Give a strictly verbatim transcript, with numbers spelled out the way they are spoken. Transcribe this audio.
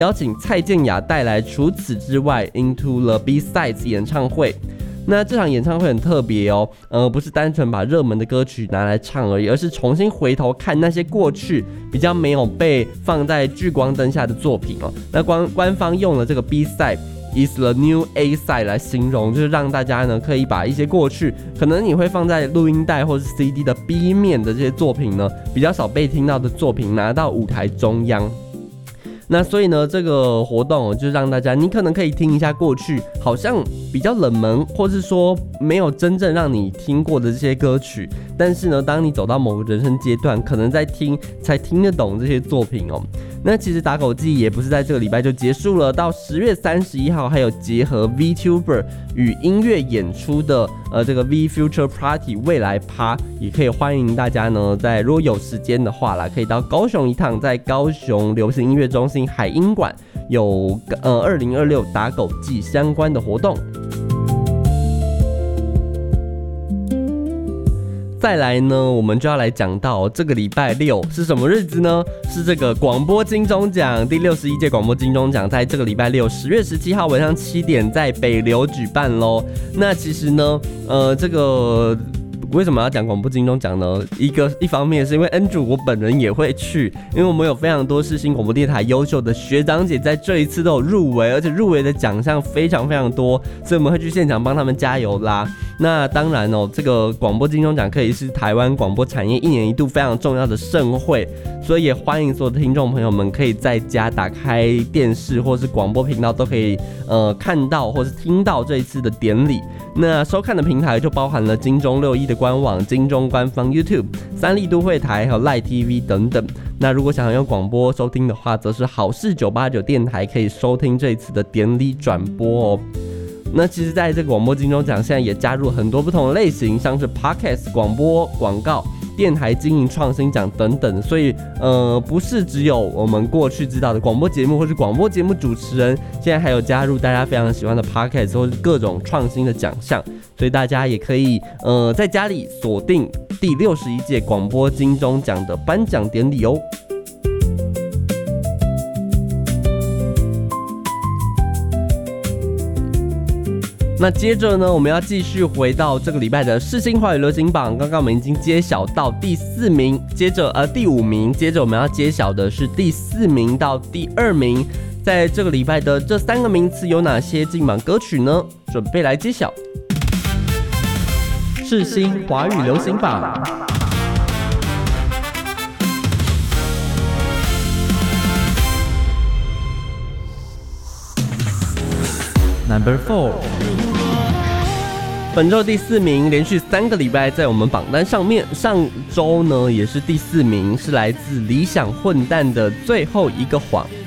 邀请蔡健雅带来除此之外 Into the B-Sides 演唱会。那这场演唱会很特别哦，呃，不是单纯把热门的歌曲拿来唱而已，而是重新回头看那些过去比较没有被放在聚光灯下的作品哦。那官官方用了这个 B-Side is the new A-Side 来形容，就是让大家呢可以把一些过去可能你会放在录音带或是 C D 的 B 面的这些作品呢，比较少被听到的作品拿到舞台中央。那所以呢，这个活动就让大家，你可能可以听一下过去好像比较冷门，或是说没有真正让你听过的这些歌曲，但是呢，当你走到某个人生阶段，可能在听才听得懂这些作品哦。那其实打狗季也不是在这个礼拜就结束了，到十月三十一号还有结合 VTuber 与音乐演出的呃这个 V Future Party 未来趴，也可以欢迎大家呢，在如果有时间的话啦，可以到高雄一趟，在高雄流行音乐中心海音馆有呃二零二六打狗季相关的活动。再来呢，我们就要来讲到这个礼拜六是什么日子呢？是这个广播金钟奖第六十一届广播金钟奖，在这个礼拜六十月十七号晚上七点在北流举办咯。那其实呢，呃，这个为什么要讲广播金钟奖呢？一个一方面是因为恩主我本人也会去，因为我们有非常多世新广播电台优秀的学长姐在这一次都有入围，而且入围的奖项非常非常多，所以我们会去现场帮他们加油啦。那当然哦，这个广播金钟奖可以是台湾广播产业一年一度非常重要的盛会，所以也欢迎所有的听众朋友们可以在家打开电视或是广播频道都可以呃看到或是听到这一次的典礼。那收看的平台就包含了金钟六一的官网、金钟官方 YouTube、三立都会台还有 Live T V 等等。那如果想要用广播收听的话，则是好事九八九电台可以收听这一次的典礼转播哦。那其实在这个广播金钟奖现在也加入很多不同的类型，像是 Podcast 广播、广告、电台经营创新奖等等，所以呃不是只有我们过去知道的广播节目或是广播节目主持人，现在还有加入大家非常喜欢的 Podcast 或是各种创新的奖项，所以大家也可以呃在家里锁定第六十一届广播金钟奖的颁奖典礼哦。那接着呢，我们要继续回到这个礼拜的世新华语流行榜。刚刚我们已经揭晓到第四名，接着呃第五名，接着我们要揭晓的是第四名到第二名。在这个礼拜的这三个名次有哪些进榜歌曲呢？准备来揭晓。世新华语流行榜。Number four， 本周第四名，连续三个礼拜在我们榜单上面。上周呢也是第四名，是来自理想混蛋的最后一个谎。